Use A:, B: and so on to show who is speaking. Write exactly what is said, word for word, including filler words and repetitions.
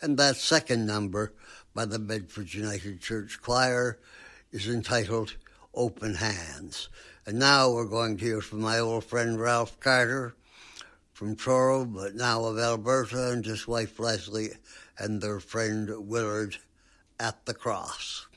A: And that second number by the Bedford United Church Choir is entitled Open Hands. And now we're going to hear from my old friend Ralph Carter from Truro, but now of Alberta, and his wife Leslie and their friend Willard at the Cross.